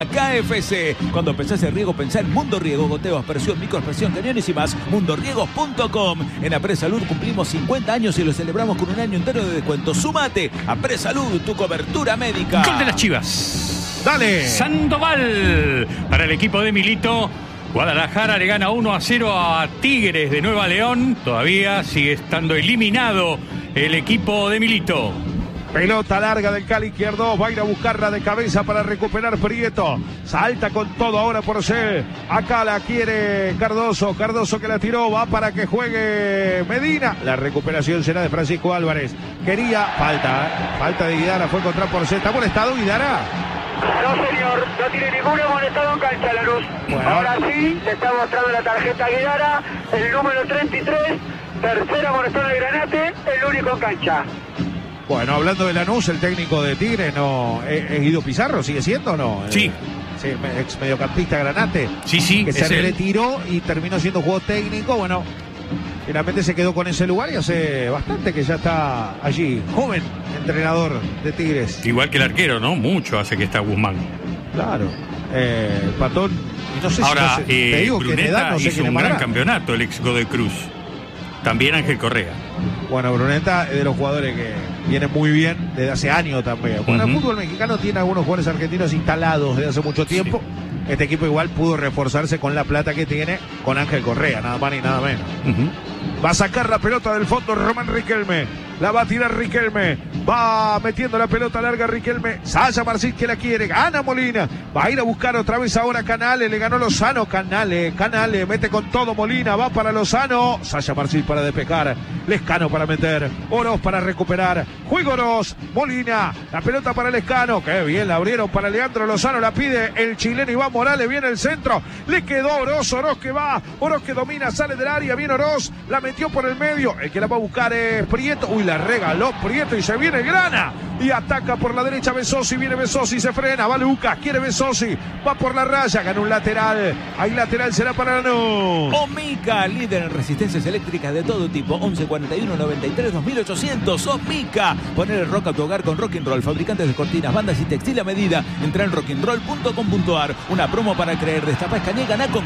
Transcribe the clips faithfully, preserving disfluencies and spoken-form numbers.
K F C. Cuando pensás en riego, pensá en Mundo Riego, goteo, aspersión, microaspersión, cañones y más. mundo riegos punto com. En Apresalud cumplimos cincuenta años y lo celebramos con un año entero de descuento. Súmate a Apresalud, tu cobertura médica. Gol de las Chivas. Dale. Sandoval para el equipo de Milito. Guadalajara le gana uno a cero a Tigres de Nueva León. Todavía sigue estando eliminado el equipo de Milito. Pelota larga del Cali izquierdo, va a ir a buscarla de cabeza para recuperar Prieto. Salta con todo ahora por ser. Acá la quiere Cardoso. Cardoso que la tiró, va para que juegue Medina. La recuperación será de Francisco Álvarez. Quería, falta, ¿eh? Falta de Guidara, fue contra por ser. ¿Está molestado Guidara? No, señor, no tiene ningún amonestado en cancha Lanús. Bueno. Ahora sí, se está mostrando la tarjeta Guidara, el número treinta y tres, tercera amonestado de Granate, el único en cancha. Bueno, hablando de Lanús, el técnico de Tigre, no, ¿es, es Guido Pizarro? ¿Sigue siendo o no? Sí. Eh, sí, ex mediocampista Granate. Sí, sí. Que se él. retiró y terminó siendo juego técnico. Bueno, finalmente se quedó con ese lugar y hace bastante que ya está allí. Joven entrenador de Tigres. Igual que el arquero, ¿no? Mucho hace que está Guzmán. Claro. Eh, Patón. Y no sé Ahora, si no sé, eh, te digo que en Bruneta edad no sé hizo quién es un más gran grande. campeonato, el ex Godoy Cruz. También Ángel Correa. Bueno, Bruneta es de los jugadores que viene muy bien desde hace años también. Bueno, uh-huh. El fútbol mexicano tiene algunos jugadores argentinos instalados desde hace mucho tiempo. Sí. Este equipo igual pudo reforzarse con la plata que tiene con Ángel Correa, nada más ni nada menos. Uh-huh. Va a sacar la pelota del fondo Román Riquelme. La va a tirar Riquelme. Va metiendo la pelota larga Riquelme. Sasha Marcís que la quiere. Gana Molina. Va a ir a buscar otra vez ahora Canales. Le ganó Lozano. Canales. Canales. Mete con todo Molina. Va para Lozano. Sasha Marcís para despejar. Lescano para meter. Oroz para recuperar. Juega Oroz. Molina. La pelota para Lescano. Qué bien la abrieron para Leandro Lozano. La pide el chileno Iván Morales. Viene el centro. Le quedó Oroz. Oroz que va. Oroz que domina. Sale del área. Viene Oroz. La metió por el medio. El que la va a buscar es Prieto. Uy, la regaló Prieto y se viene Grana. Y ataca por la derecha Besosi. Viene Besosi. Se frena. Va Lucas. Quiere Besosi. Va por la raya. Gana un lateral. Ahí lateral será para Lanús. Omica, líder en resistencias eléctricas de todo tipo. once cuarenta y uno noventa y tres dos mil ochocientos. Omica. Poner el rock a tu hogar con Rock and Roll. Fabricantes de cortinas, bandas y textil a medida. Entra en rock and roll punto com punto a r. Una promo para creer. Destapa Escañé. Gana con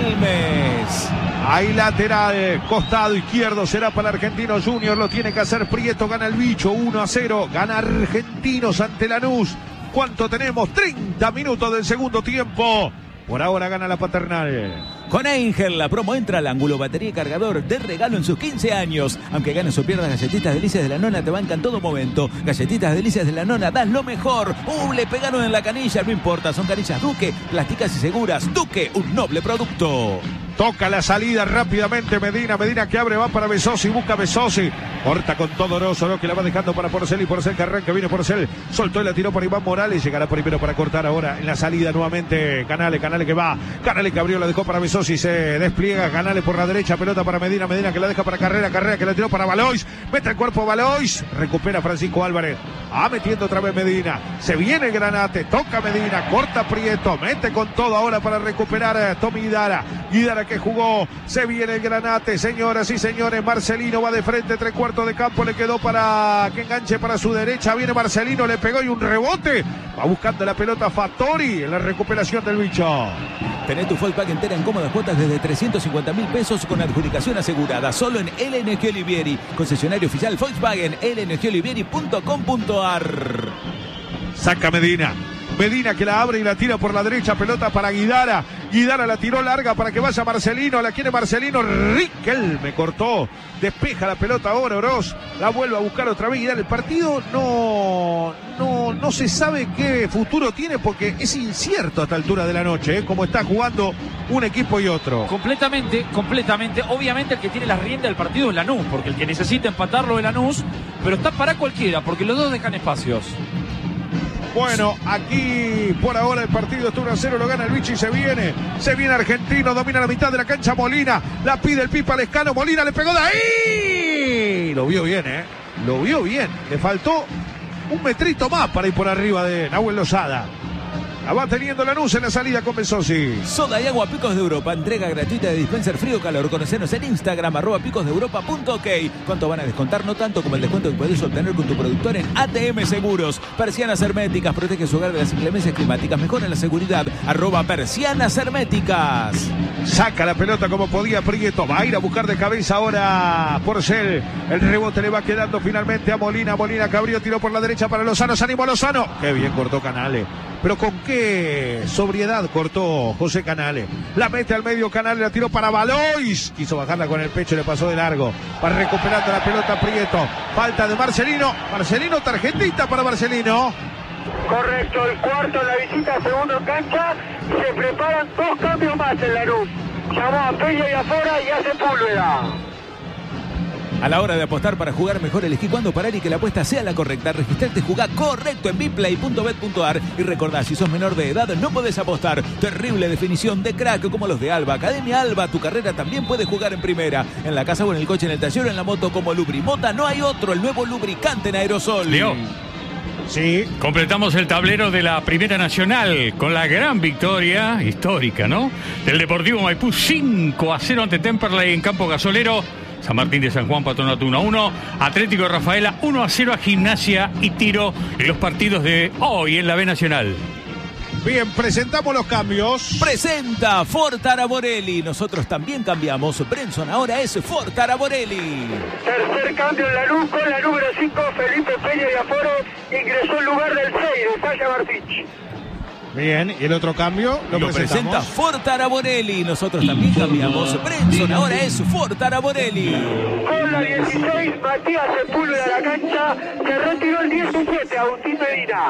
Quilmes. Ahí lateral. Costado izquierdo será para Argentinos Junior. Lo tiene que hacer Prieto. Gana el bicho. uno a cero. Gana Argentinos ante Lanús. ¿Cuánto tenemos? treinta minutos del segundo tiempo. Por ahora gana la Paternal. Con Angel, la promo entra al ángulo, batería y cargador de regalo en sus quince años. Aunque ganes o pierdas, Galletitas Delicias de la Nona te bancan todo momento. Galletitas Delicias de la Nona, das lo mejor. ¡Uh! Le pegaron en la canilla, no importa, son canillas Duque, plásticas y seguras. Duque, un noble producto. Toca la salida rápidamente Medina. Medina que abre, va para Besosi. Busca Besosi. Corta con todo Oroz. Oroz que la va dejando para Porcel. Y Porcel que arranca. Viene Porcel. Soltó y la tiró por Iván Morales. Llegará primero para cortar ahora en la salida nuevamente. Canales. Canales que va. Canales que abrió. La dejó para Besosi. Se despliega. Canales por la derecha. Pelota para Medina. Medina que la deja para Carrera. Carrera que la tiró para Valois. Mete el cuerpo Valois. Recupera Francisco Álvarez. Ah, metiendo otra vez Medina. Se viene Granate. Toca Medina. Corta Prieto. Mete con todo ahora para recuperar a Tommy Guidara. Guidara que jugó, se viene el Granate, señoras y señores. Marcelino va de frente, tres cuartos de campo, le quedó para que enganche para su derecha. Viene Marcelino, le pegó y un rebote. Va buscando la pelota Fattori en la recuperación del bicho. Tenés tu Volkswagen entera en cómodas cuotas desde trescientos cincuenta mil pesos con adjudicación asegurada. Solo en L N G Olivieri, concesionario oficial Volkswagen, L N G olivieri punto com punto a r. Saca Medina. Medina que la abre y la tira por la derecha, pelota para Guidara. Guidara la tiró larga para que vaya Marcelino, la quiere Marcelino. Riquelme cortó, despeja la pelota ahora Oroz, la vuelve a buscar otra vez Guidara. El partido no, no, no se sabe qué futuro tiene porque es incierto a esta altura de la noche, ¿eh? Cómo está jugando un equipo y otro. Completamente, completamente. Obviamente el que tiene la rienda del partido es Lanús, porque el que necesita empatarlo es Lanús, pero está para cualquiera, porque los dos dejan espacios. Bueno, aquí por ahora el partido está uno a cero, lo gana el bicho y se viene. Se viene Argentino, domina la mitad de la cancha Molina. La pide el Pipa Lescano, Molina le pegó de ahí. Lo vio bien, ¿eh? Lo vio bien. Le faltó un metrito más para ir por arriba de Nahuel Lozada. La va teniendo Lanús en la salida con Besosi. Soda y agua Picos de Europa. Entrega gratuita de dispenser frío calor. Conocenos en Instagram, arroba picos de europa punto ok. ¿Cuánto van a descontar? No tanto como el descuento que puedes obtener con tu productor en A T M Seguros. Persianas herméticas. Protege su hogar de las inclemencias climáticas. Mejora la seguridad. Arroba persianas herméticas. Saca la pelota como podía Prieto. Va a ir a buscar de cabeza ahora Porcel. El rebote le va quedando finalmente a Molina. Molina que abrió, tiró por la derecha para Lozano. Se animó Lozano. Qué bien cortó Canales. Pero con qué sobriedad cortó José Canales. La mete al medio Canales, la tiró para Valois. Quiso bajarla con el pecho, le pasó de largo. Va recuperando la pelota Prieto. Falta de Marcelino. Marcelino, tarjetita para Marcelino. Correcto, el cuarto en la visita, segundo en cancha. Se preparan dos cambios más en Lanús. Llamó a Peña y afuera y hace Púlveda. A la hora de apostar para jugar mejor, elegí cuándo parar y que la apuesta sea la correcta. Registrarte, jugá correcto en biplay punto bet punto ar. Y recordá, si sos menor de edad, no podés apostar. Terrible definición de crack como los de Alba. Academia Alba, tu carrera también puede jugar en primera. En la casa o en el coche, en el taller o en la moto como Lubrimota. No hay otro, el nuevo lubricante en aerosol. Leo. Sí. Completamos el tablero de la Primera Nacional con la gran victoria histórica, ¿no? Del Deportivo Maipú cinco a cero ante Temperley en campo gasolero. San Martín de San Juan, Patronato uno a uno. Atlético de Rafaela uno a cero a Gimnasia y Tiro en los partidos de hoy en la B Nacional. Bien, presentamos los cambios. Presenta Ford Taraborelli. Nosotros también cambiamos. Brenson ahora es Ford Taraborelli. Tercer cambio en Lanús con la número cinco, Felipe Peña y Aforo. Ingresó en lugar del seis de Falla Martich. Bien, y el otro cambio lo, lo presenta Ford Taraborelli. Nosotros también cambiamos. Brenson ahora es Ford Taraborelli. Con la dieciséis, Matías Sepúlveda a la cancha. Se retiró el diecisiete, Agustín Medina.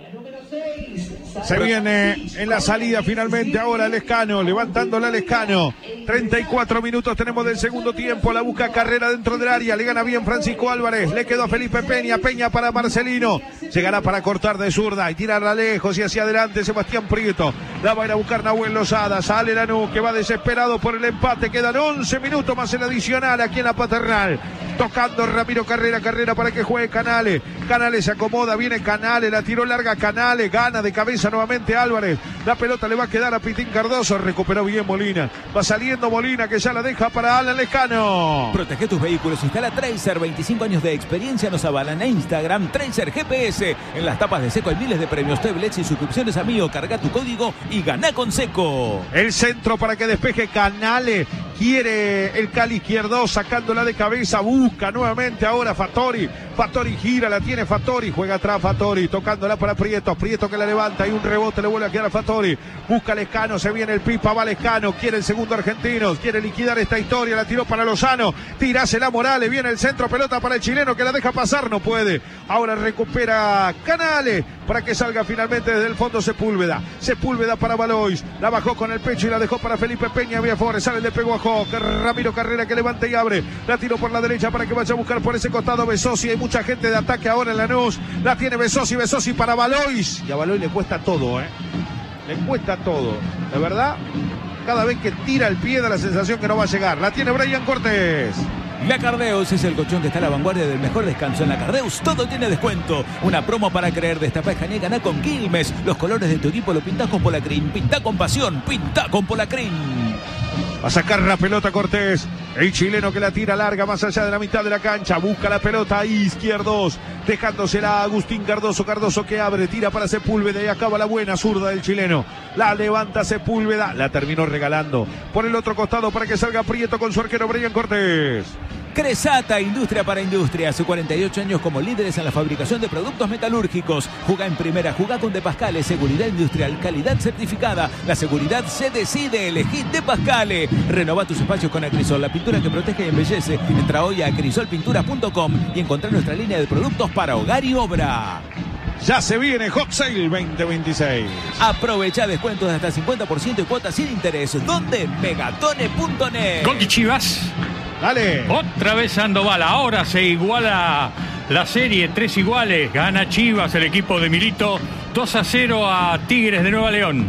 Se viene en la salida finalmente ahora Lescano, levantándola Lescano. treinta y cuatro minutos tenemos del segundo tiempo. La busca Carrera dentro del área. Le gana bien Francisco Álvarez. Le quedó a Felipe Peña. Peña para Marcelino. Llegará para cortar de zurda y tirarla lejos y hacia adelante Sebastián Prieto. La va a ir a buscar Nahuel Lozada. Sale Lanús que va desesperado por el empate. Quedan once minutos más en adicional aquí en la Paternal. Tocando Ramiro Carrera. Carrera para que juegue Canales. Canales se acomoda. Viene Canales. La tiró larga Canales. Gana de cabeza nuevamente Álvarez. La pelota le va a quedar a Pitín Cardoso. Recuperó bien Molina. Va saliendo Molina que ya la deja para Alan Lescano. Protege tus vehículos. Instala Tracer. veinticinco años de experiencia nos avalan. En Instagram Tracer G P S. En las tapas de Seco hay miles de premios, tablets y suscripciones a Mío. Carga tu código y gana con Seco. El centro para que despeje Canales. Quiere el Cali izquierdo sacándola de cabeza. Busca nuevamente ahora Fattori. Fattori gira, la tiene Fattori. Juega atrás Fattori. Tocándola para Prieto. Prieto que la levanta. Y un rebote le vuelve a quedar a Fattori. Busca Lescano. Se viene el Pipa. Va Lescano. Quiere el segundo argentino. Quiere liquidar esta historia. La tiró para Lozano. Tirásela Morales. Viene el centro. Pelota para el chileno que la deja pasar. No puede. Ahora recupera Canales. Para que salga finalmente desde el fondo Sepúlveda. Sepúlveda para Valois. La bajó con el pecho y la dejó para Felipe Peña. Vía Forres. Sale, le pegó a Hawk. Ramiro Carrera que levanta y abre. La tiró por la derecha para que vaya a buscar por ese costado Besosi. Hay mucha gente de ataque ahora en Lanús. La tiene Besosi. Besosi para Valois. Y a Valois le cuesta todo, ¿eh? Le cuesta todo. De verdad, cada vez que tira el pie da la sensación que no va a llegar. La tiene Brian Cortés. La Cardeus es el colchón que está a la vanguardia del mejor descanso. En la Cardeus todo tiene descuento. Una promo para creer. Destapá y Jané, ganá con Quilmes. Los colores de tu equipo lo pintás con Polacrin. Pintá con pasión. Pintá con Polacrin. Va a sacar la pelota Cortés. El chileno que la tira larga más allá de la mitad de la cancha. Busca la pelota ahí, izquierdos. Dejándosela a Agustín Cardoso. Cardoso que abre, tira para Sepúlveda y acaba la buena zurda del chileno. La levanta Sepúlveda. La terminó regalando por el otro costado para que salga Prieto con su arquero Brian Cortés. Cresata, industria para industria. Hace cuarenta y ocho años como líderes en la fabricación de productos metalúrgicos. Jugá en primera, jugá con De Pascale. Seguridad industrial, calidad certificada. La seguridad se decide. Elegí De Pascale. Renová tus espacios con Acrisol, la pintura que protege y embellece. Entra hoy a acrisol pintura punto com y encontrá nuestra línea de productos para hogar y obra. Ya se viene Hot Sale veinte veintiséis. Aprovecha descuentos de hasta cincuenta por ciento y cuotas sin interés. ¿Dónde? megatone punto net. Gol de Chivas. Dale. Otra vez Sandoval. Ahora se iguala la serie. Tres iguales. Gana Chivas, el equipo de Milito. dos a cero a Tigres de Nueva León.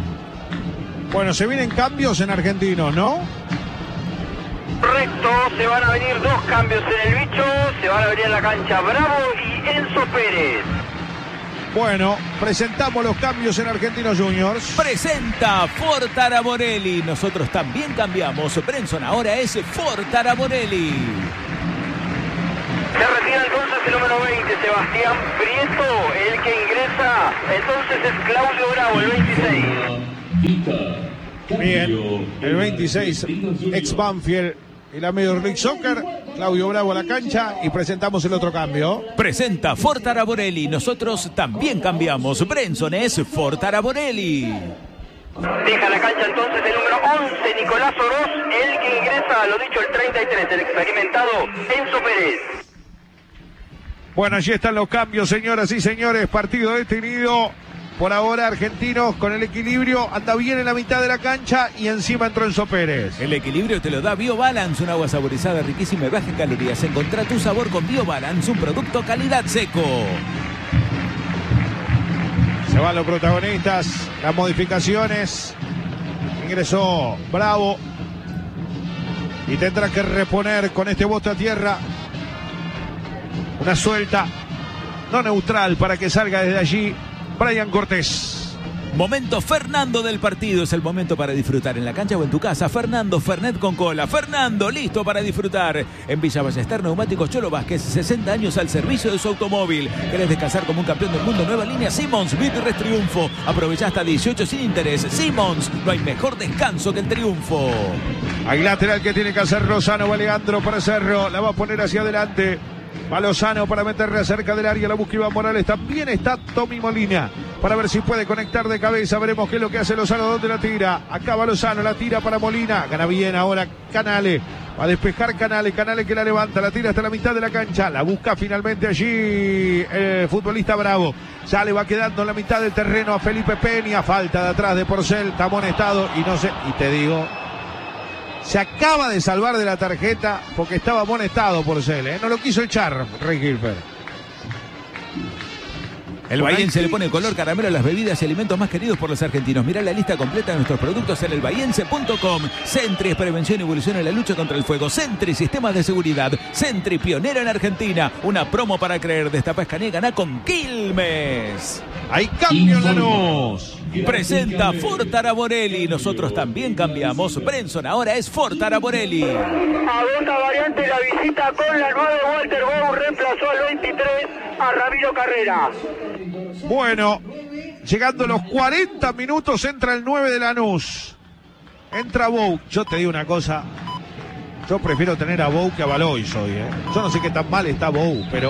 Bueno, se vienen cambios en Argentinos, ¿no? Correcto. Se van a venir dos cambios en el bicho. Se van a venir en la cancha Bravo y Enzo Pérez. Bueno, presentamos los cambios en Argentinos Juniors. Presenta Ford Taraborelli. Nosotros también cambiamos. Brenson ahora es Ford Taraborelli. Se retira entonces el número veinte, Sebastián Prieto. El que ingresa entonces es Claudio Bravo, el veintiséis. Bien, el veintiséis, ex Banfield y la Major League Soccer. Claudio Bravo a la cancha y presentamos el otro cambio. Presenta Ford Taraborelli. Nosotros también cambiamos. Brenson es Ford Taraborelli. Deja la cancha entonces el número once, Nicolás Oroz. El que ingresa, lo dicho, el treinta y tres, el experimentado Enzo Pérez. Bueno, allí están los cambios, señoras y señores. Partido detenido. Por ahora, Argentinos con el equilibrio. Anda bien en la mitad de la cancha y encima entró Enzo Pérez. El equilibrio te lo da BioBalance, un agua saborizada, riquísima y baja en calorías. Encontrá tu sabor con BioBalance, un producto calidad seco. Se van los protagonistas, las modificaciones. Ingresó Bravo. Y tendrá que reponer con este bote a tierra. Una suelta, no neutral, para que salga desde allí Brian Cortés. Momento Fernando del partido. Es el momento para disfrutar en la cancha o en tu casa. Fernando Fernet con cola. Fernando, listo para disfrutar. En Villa Ballester, Neumáticos Cholo Vázquez. sesenta años al servicio de su automóvil. ¿Querés descansar como un campeón del mundo? Nueva línea Simmons. Bitrres Triunfo. Aprovecha hasta dieciocho sin interés. Simmons, no hay mejor descanso que el triunfo. Hay lateral que tiene que hacer Lozano. Va Leandro para Cerro. La va a poner hacia adelante. Va Lozano para meterle cerca del área. La busca Iván Morales. También está Tommy Molina para ver si puede conectar de cabeza. Veremos qué es lo que hace Lozano. ¿Dónde la tira? Acá va Lozano. La tira para Molina. Gana bien ahora Canale. Va a despejar Canale. Canale que la levanta. La tira hasta la mitad de la cancha. La busca finalmente allí el futbolista Bravo. Ya le va quedando en la mitad del terreno a Felipe Peña. Falta de atrás de Porcel. Está amonestado. Y no sé. Y te digo, se acaba de salvar de la tarjeta porque estaba amonestado por Cel, ¿eh? No lo quiso echar Rey Gilbert. El Bahiense le pone color caramelo a las bebidas y alimentos más queridos por los argentinos. Mirá la lista completa de nuestros productos en el bahiense punto com. Sentry es prevención y evolución en la lucha contra el fuego. Sentry, sistemas de seguridad. Sentry, pionero en Argentina. Una promo para creer. Destapa, escanea y ganá con Quilmes. Hay cambio en Lanús. Presenta Ford Taraborelli. Nosotros también cambiamos. Brenson ahora es Ford Taraborelli. Agota variante la visita con la nueve. Walter Bou reemplazó al veintitrés a Ramiro Carrera. Bueno, llegando a los cuarenta minutos entra el nueve de Lanús. Entra Bou. Yo te digo una cosa. Yo prefiero tener a Bou que a Valois hoy, ¿eh? Yo no sé qué tan mal está Bou, pero...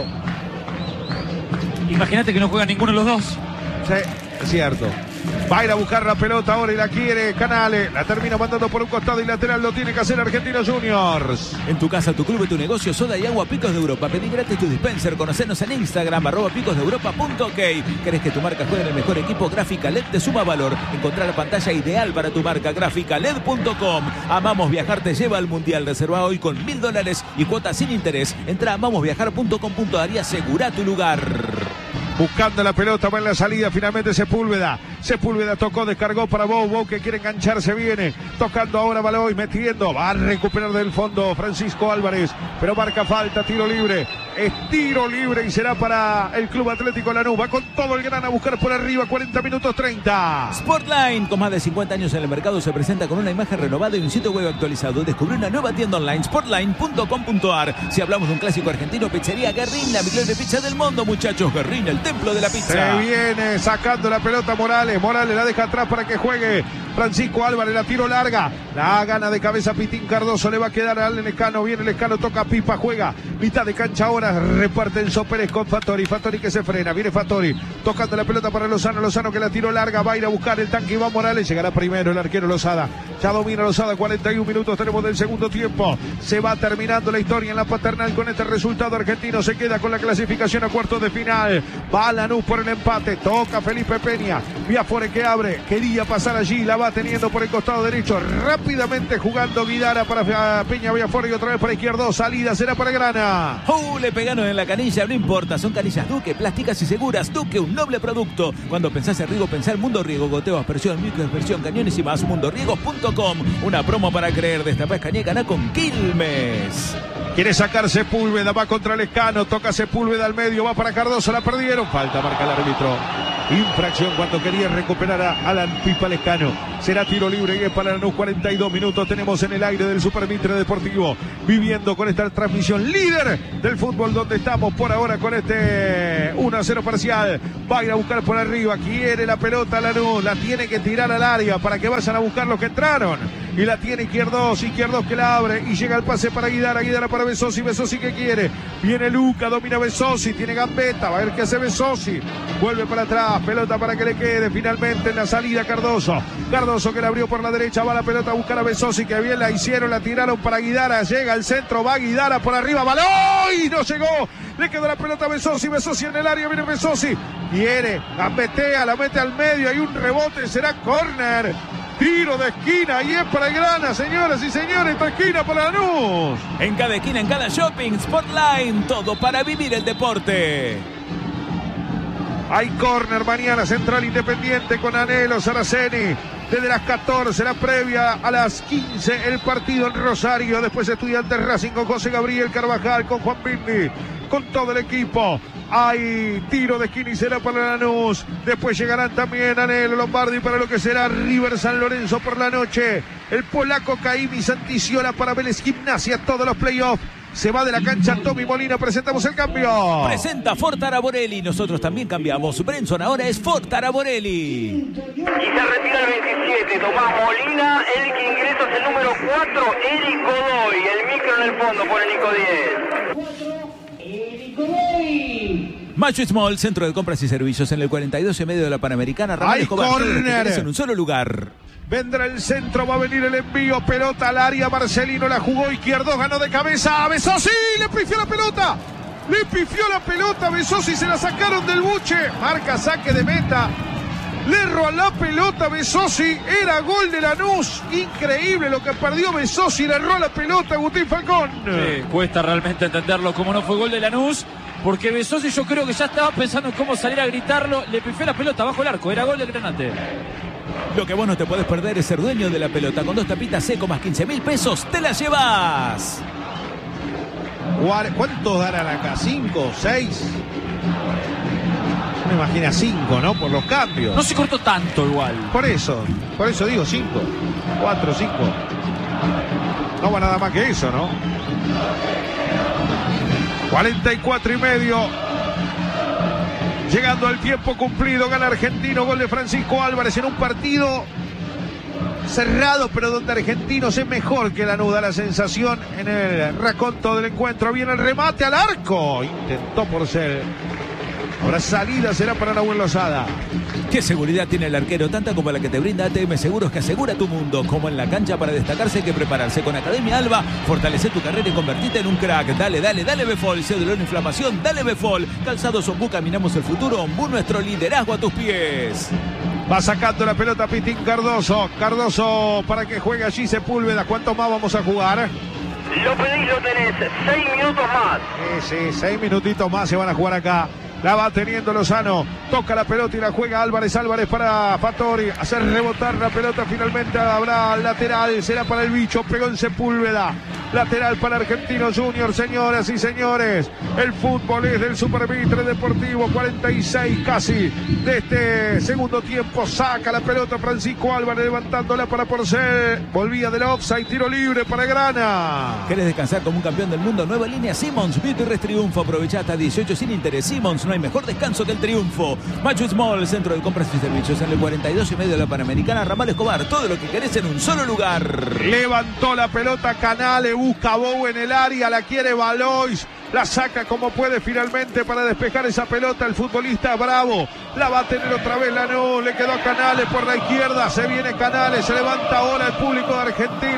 Imagínate que no juega ninguno de los dos. Sí, es cierto. Va a ir a buscar la pelota ahora y la quiere Canale. La termina mandando por un costado y lateral. Lo tiene que hacer Argentinos Juniors. En tu casa, tu club y tu negocio, soda y agua Picos de Europa. Pedí gratis tu dispenser. Conocernos en Instagram, arroba picos de europa punto ok. ¿Querés que tu marca juegue en el mejor equipo? Gráfica L E D te suma valor. Encontrar la pantalla ideal para tu marca. Gráfica L E D punto com. Amamos Viajar te lleva al Mundial. Reserva hoy con mil dólares y cuotas sin interés. Entra a amamos viajar punto com punto a r y asegura tu lugar. Buscando la pelota, va en la salida, finalmente Sepúlveda. Sepúlveda tocó, descargó para Bou. Bou que quiere engancharse, viene. Tocando ahora Valois, metiendo. Va a recuperar del fondo Francisco Álvarez. Pero marca falta, tiro libre. Es tiro libre y será para el Club Atlético Lanús. Va con todo el gran a buscar por arriba, cuarenta minutos treinta. Sportline, con más de cincuenta años en el mercado, se presenta con una imagen renovada y un sitio web actualizado. Descubre una nueva tienda online, sportline punto com punto a r. Si hablamos de un clásico argentino, pizzería Guerrín, la mejor de pizza del mundo, muchachos. Guerrín, el templo de la pizza. Se viene sacando la pelota Morales. Morales la deja atrás para que juegue Francisco Álvarez. La tiro larga. La gana de cabeza Pitín Cardoso. Le va a quedar al Lescano. Viene el Lescano, toca Pipa, juega. Mitad de cancha ahora. Reparte Enzo Pérez con Fattori. Fattori que se frena. Viene Fattori. Tocando la pelota para Lozano. Lozano que la tiró larga. Va a ir a buscar el tanque Iván Morales. Llegará primero el arquero Lozada. Ya domina Lozada. cuarenta y un minutos tenemos del segundo tiempo. Se va terminando la historia en la Paternal con este resultado. Argentino se queda con la clasificación a cuartos de final. Va Lanús por el empate. Toca Felipe Peña. Biafore que abre, quería pasar allí, la va teniendo por el costado derecho, rápidamente jugando Guidara para Peña Biafore y otra vez para izquierdo, salida será para Grana. Uh, le pegaron en la canilla, no importa, son canillas Duque, plásticas y seguras. Duque, un noble producto. Cuando pensás en riego, pensá en Mundo Riego, goteo, aspersión, microaspersión, cañones y más. mundo riegos punto com, una promo para creer. Destapá Escañé, ganá con Quilmes. Quiere sacar Sepúlveda, va contra Lescano, toca Sepúlveda al medio, va para Cardoso, la perdieron, falta, marca el árbitro. Infracción cuando quería recuperar a Alan Pipa Lescano. Será tiro libre y es para Lanús. cuarenta y dos minutos tenemos en el aire del Super Mitre Deportivo, viviendo con esta transmisión líder del fútbol, donde estamos por ahora con este uno a cero parcial. Va a ir a buscar por arriba, quiere la pelota Lanús, la tiene que tirar al área para que vayan a buscar los que entraron. Y la tiene Izquierdos, Izquierdos que la abre y llega el pase para Guidara, Guidara para Besosi, Besosi que quiere. Viene Luca, domina Besosi, tiene gambeta, va a ver qué hace Besosi. Vuelve para atrás, pelota para que le quede finalmente en la salida Cardoso. Cardoso que la abrió por la derecha, va la pelota a buscar a Besosi, que bien la hicieron, la tiraron para Guidara, llega al centro, va Guidara por arriba, balón y no llegó. Le quedó la pelota a Besosi, Besosi en el área, viene Besosi, quiere, gambetea, la mete al medio, hay un rebote, será córner. Tiro de esquina y es para Grana, señoras y señores, esta esquina para Lanús. En cada esquina, en cada shopping, Sportline, todo para vivir el deporte. Hay córner mañana, Central Independiente con Anhelo Saraceni. Desde las catorce, la previa a las quince, el partido en Rosario. Después Estudiantes Racing con José Gabriel Carvajal, con Juan Bindi, con todo el equipo. Hay tiro de esquina y será para Lanús. Después llegarán también Anhelo Lombardi para lo que será River San Lorenzo por la noche. El polaco Caimi Santiciola para Vélez Gimnasia, todos los playoffs. Se va de la cancha Tommy Molina, presentamos el cambio. Presenta Ford Araborelli, nosotros también cambiamos. Brenson ahora es Ford Araborelli. Y se retira el veintisiete, Tomás Molina. El que ingresa es el número cuatro, Eric Godoy. El micro en el fondo pone Nico diez. Macho Small, centro de compras y servicios en el cuarenta y dos en medio de la Panamericana. Ramón Escobar, córner en un solo lugar. Vendrá el centro, va a venir el envío, pelota al área, Marcelino la jugó, Izquierdo ganó de cabeza a Besosi, le pifió la pelota, le pifió la pelota, Besosi se la sacaron del buche, marca saque de meta, le erró a la pelota Besosi, era gol de Lanús, increíble lo que perdió Besosi, le erró la pelota a Agustín Falcón. Sí, cuesta realmente entenderlo como no fue gol de Lanús, porque Besosi yo creo que ya estaba pensando en cómo salir a gritarlo, le pifió la pelota bajo el arco, era gol de Granate. Lo que vos no te podés perder es ser dueño de la pelota. Con dos tapitas seco más quince mil pesos, te la llevas. ¿Cuántos darán acá? ¿Cinco? ¿Seis? Me imagino cinco, ¿no? Por los cambios. No se cortó tanto igual. Por eso, por eso digo cinco. Cuatro, cinco. No va nada más que eso, ¿no? cuarenta y cuatro y medio. Llegando al tiempo cumplido, gana Argentino, gol de Francisco Álvarez en un partido cerrado, pero donde Argentinos es mejor que Lanús, da la sensación en el raconto del encuentro. Viene el remate al arco, intentó por ser. Ahora salida será para Nahuel Lozada. ¿Qué seguridad tiene el arquero? Tanta como la que te brinda A T M Seguros, que asegura tu mundo. Como en la cancha, para destacarse hay que prepararse. Con Academia Alba, fortalece tu carrera y convertite en un crack. Dale, dale, dale Befol. Se dolor, inflamación, dale Befol. Calzados Ombú, caminamos el futuro. Ombú, nuestro liderazgo a tus pies. Va sacando la pelota Pitín Cardoso. Cardoso para que juegue allí Sepúlveda. ¿Cuántos más vamos a jugar? Lo pedís, lo tenés. Seis minutos más. Sí, sí, seis minutitos más se van a jugar acá. La va teniendo Lozano, toca la pelota y la juega Álvarez, Álvarez para Fattori, hacer rebotar la pelota, finalmente habrá lateral, será para el bicho, pegó en Sepúlveda, lateral para Argentinos Junior, señoras y señores, el fútbol es del Super Mitre Deportivo, cuarenta y seis casi de este segundo tiempo, saca la pelota Francisco Álvarez, levantándola para Porcel, volvía del offside, tiro libre para Grana. ¿Querés descansar como un campeón del mundo? Nueva línea Simmons, Beauty Rest Triunfo, aprovecha hasta dieciocho sin interés. Simmons, no hay mejor descanso que el triunfo. Macho Small, centro de compras y servicios en el cuarenta y dos y medio de la Panamericana, Ramal Escobar, todo lo que querés en un solo lugar. Levantó la pelota Canale, busca a Bow en el área, la quiere Valois, la saca como puede finalmente para despejar esa pelota el futbolista Bravo, la va a tener otra vez Lanús, le quedó a Canales por la izquierda, se viene Canales, se levanta ahora el público de Argentino,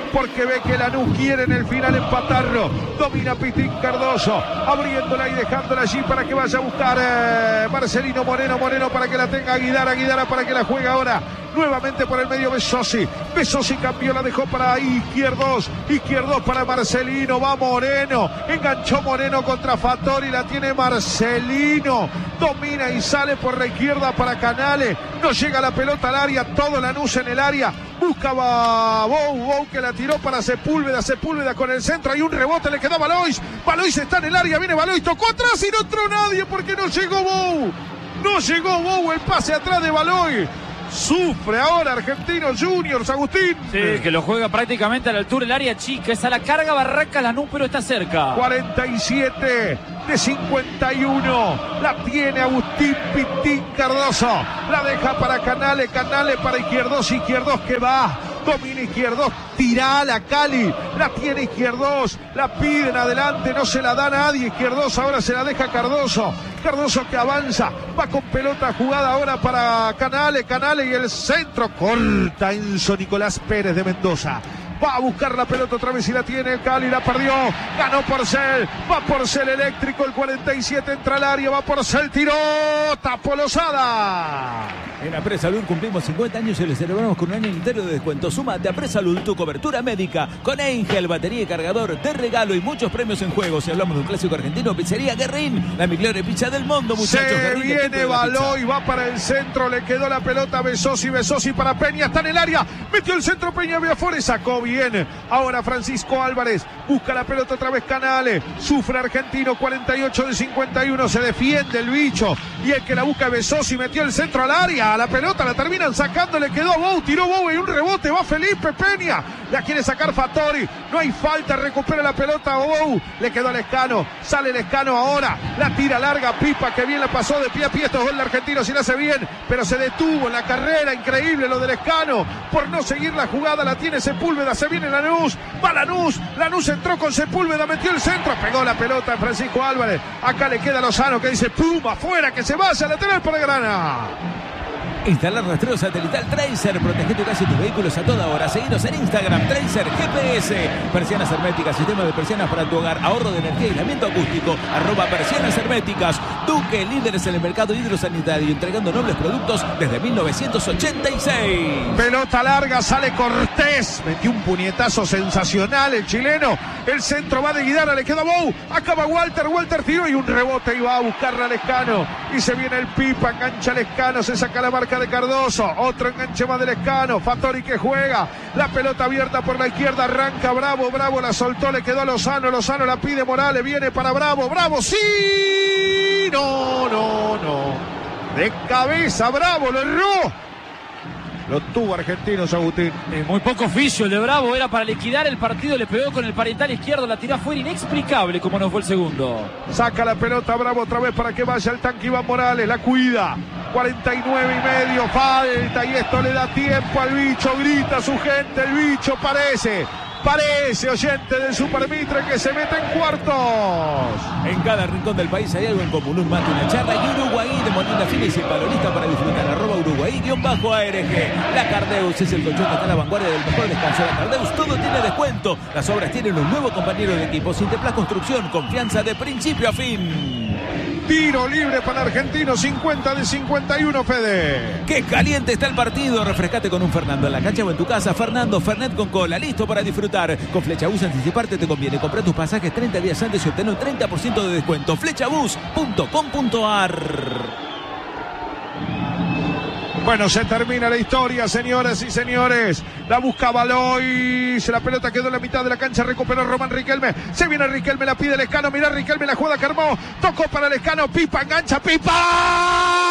porque ve que Lanús quiere en el final empatarlo. Domina Pitín Cardoso, abriéndola y dejándola allí para que vaya a buscar eh, Marcelino Moreno. Moreno para que la tenga Guidara. Guidara para que la juegue ahora. Nuevamente por el medio Besosi. Besosi cambió, la dejó para Izquierdos. Izquierdos para Marcelino. Va Moreno. Enganchó Moreno contra Fattori. La tiene Marcelino. Domina y sale por la izquierda para Canales. No llega la pelota al área. Todo Lanús en el área. Buscaba Bou. Bou que la tiró para Sepúlveda. Sepúlveda con el centro. Hay un rebote. Le queda a Valois. Valois está en el área. Viene Valois. Tocó atrás y no entró nadie porque no llegó Bou. No llegó Bou. El pase atrás de Valois. Sufre ahora Argentinos Juniors, Agustín. Sí, que lo juega prácticamente a la altura del área chica. Es a la carga Barraca Lanús, pero está cerca. cuarenta y siete de cincuenta y uno. La tiene Agustín Pitín Cardoso. La deja para Canales. Canales para Izquierdos. Izquierdos que va. Domina Izquierdos. Tira a la Cali. La tiene Izquierdos. La piden adelante. No se la da a nadie. Izquierdos ahora se la deja Cardoso. Cardoso que avanza. Va con pelota jugada ahora para Canales. Canales y el centro. Corta Enzo Nicolás Pérez de Mendoza. Va a buscar la pelota otra vez y la tiene el Cali, la perdió, ganó Porcel, va Porcel eléctrico, el cuarenta y siete entra al área, va Porcel, tiró, tapó Lozada. En Apresalud cumplimos cincuenta años y le celebramos con un año entero de descuento. Súmate a Apresalud, tu cobertura médica, con Angel, batería y cargador de regalo y muchos premios en juego. Si hablamos de un clásico argentino, Pizzería Guerrín, la mejor pizza del mundo, muchachos. Se Guerrín, viene Baloy, va para el centro, le quedó la pelota a Besosi, Besosi para Peña, está en el área, metió el centro Peña Viafore, sacó bien. Ahora Francisco Álvarez, busca la pelota otra vez Canales, sufre Argentino, cuarenta y ocho de cincuenta y uno, se defiende el bicho, y el que la busca Besosi, metió el centro al área, a la pelota la terminan sacando, le quedó a Bou, tiró Bou y un rebote, va Felipe Peña, la quiere sacar Fattori, no hay falta, recupera la pelota a Bou, le quedó al Lescano, sale el Lescano ahora, la tira larga, Pipa que bien la pasó de pie a pie, esto es gol de Argentino, si la hace bien, pero se detuvo en la carrera, increíble lo del Lescano, por no seguir la jugada, la tiene Sepúlveda, se viene Lanús, va Lanús, Lanús entró con Sepúlveda, metió el centro, pegó la pelota a Francisco Álvarez, acá le queda Lozano que dice Puma, afuera, que se vaya, lateral para Grana. Instalar rastreo satelital Tracer. Protege tu casa y tus vehículos a toda hora. Seguinos en Instagram, Tracer G P S. Persianas herméticas, sistema de persianas para tu hogar. Ahorro de energía y aislamiento acústico. Arroba persianas herméticas. Duque, líderes en el mercado hidrosanitario. Entregando nobles productos desde mil novecientos ochenta y seis. Pelota larga, sale Cortés. Metió un puñetazo sensacional el chileno. El centro va de Guidara, le queda Bou. Acaba Walter, Walter tiró y un rebote y va a buscarla a Lescano. Y se viene el Pipa, engancha Lescano, se saca la marca de Cardoso, otro enganche más del Lescano, Fattori que juega, la pelota abierta por la izquierda, arranca Bravo, Bravo la soltó, le quedó a Lozano, Lozano la pide Morales, viene para Bravo, Bravo, sí, no, no, no, de cabeza Bravo, lo erró. Lo tuvo Argentinos, Agustín. Eh, muy poco oficio el de Bravo, era para liquidar el partido, le pegó con el parietal izquierdo, la tiró afuera, inexplicable como no fue el segundo. Saca la pelota Bravo otra vez para que vaya el tanque Iván Morales, la cuida. cuarenta y nueve y medio, falta y esto le da tiempo al bicho, grita su gente, el bicho parece. Parece, oyente del Super Mitre, que se mete en cuartos. En cada rincón del país hay algo en común, un mate, una charla y Uruguay de Molina Finis y palonista para disfrutar. Arroba Uruguay guión bajo A R G. La Cardeus es el colchón que está a la vanguardia del mejor descanso. La Cardeus todo tiene descuento. Las obras tienen un nuevo compañero de equipo. Sinteplas Construcción, confianza de principio a fin. Tiro libre para Argentinos, cincuenta de cincuenta y uno, Fede. ¡Qué caliente está el partido! Refrescate con un Fernando en la cancha o en tu casa. Fernando, Fernet con cola, listo para disfrutar. Con Flechabús anticiparte te conviene. Comprar tus pasajes treinta días antes y obtener un treinta por ciento de descuento. flechabús punto com punto a r. Bueno, se termina la historia, señoras y señores. La busca Baloy. La pelota quedó en la mitad de la cancha. Recuperó Román Riquelme. Se viene Riquelme, la pide Lescano. Mirá Riquelme, la jugada que armó. Tocó para Lescano. Pipa, engancha, Pipa.